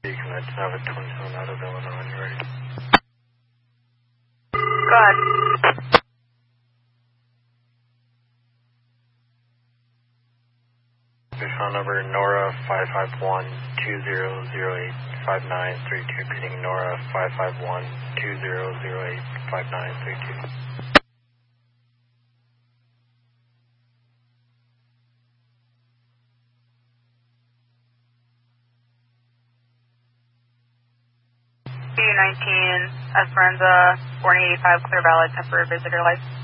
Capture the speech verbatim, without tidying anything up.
You can let have a twenty-seven out of Illinois when you're ready. Go ahead. Phone number Nora five five one two zero zero eight five nine three two. Repeating Nora five five one two zero zero eight five nine three two. B nineteen Esperanza, four eighty-five Clear Valley, temporary visitor license.